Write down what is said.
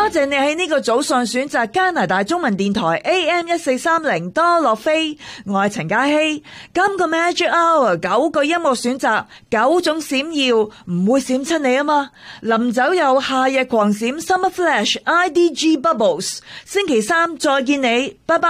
謝你喺呢個早上選擇加拿大中文電台 AM1430多樂飛，我係陳嘉希。今個 Magic Hour 9個音樂選擇，9種閃耀，唔會閃親你啊嘛。臨走有夏日狂閃 Summer Flash IDG Bubbles，星期三再見你，拜拜。